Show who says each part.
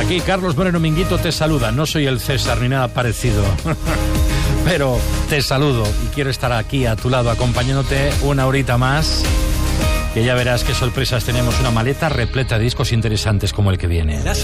Speaker 1: Aquí Carlos Moreno Minguito te saluda. No soy el César ni nada parecido, pero te saludo y quiero estar aquí a tu lado acompañándote una horita más, que ya verás qué sorpresas tenemos. Una maleta repleta de discos interesantes como el que viene.